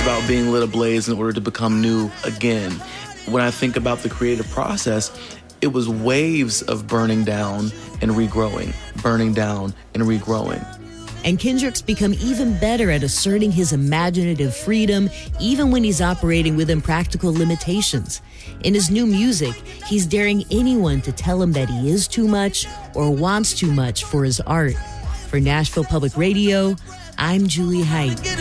It's about being lit ablaze in order to become new again. When I think about the creative process, it was waves of burning down and regrowing, burning down and regrowing. And Kendrick's become even better at asserting his imaginative freedom, even when he's operating within practical limitations. In his new music, he's daring anyone to tell him that he is too much or wants too much for his art. For Nashville Public Radio, I'm Julie Height.